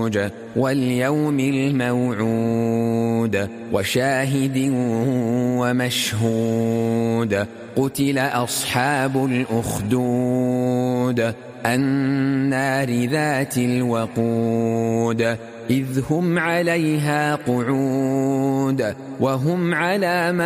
واليوم الموعود وشاهد ومشهود قتل أصحاب الأخدود النار ذات الوقود إذ هم عليها قعود وهم على ما